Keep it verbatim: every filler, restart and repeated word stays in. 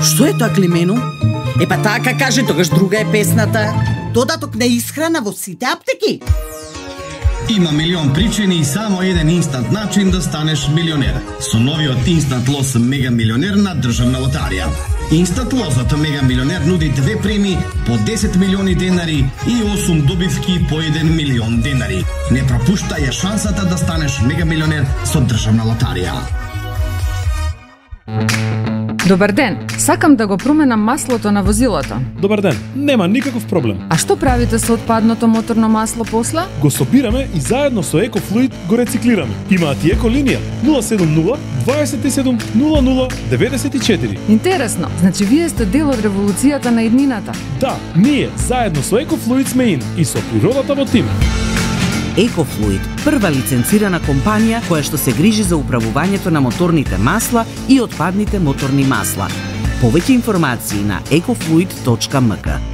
Што е тоа, Климену? Е па така кажи, тогаш друга е песната. Додаток на исхрана во сите аптеки. Има милион причини и само еден инстант начин да станеш милионер. Со новиот Инстант Лос Мега Милионер на Државна лотарија. Инстант Лосот Мега Милионер нуди две премии по десет милиони денари и осум добивки по еден милион денари. Не пропуштај шансата да станеш мега милионер со Државна лотарија. Добар ден, сакам да го променам маслото на возилото. Добар ден, нема никаков проблем. А што правите со отпадното моторно масло после? Го собираме и заедно со Екофлуид го рециклираме. Имаат и еко линија нула седум нула дваесет и седум нула нула деветдесет и четири. Интересно, значи вие сте дел од револуцијата на иднината. Да, ние заедно со Екофлуид сме ин и со природата во тим. Екофлуид, прва лиценцирана компанија која што се грижи за управувањето на моторните масла и отпадните моторни масла. Повеќе информации на екофлуид точка ем ка.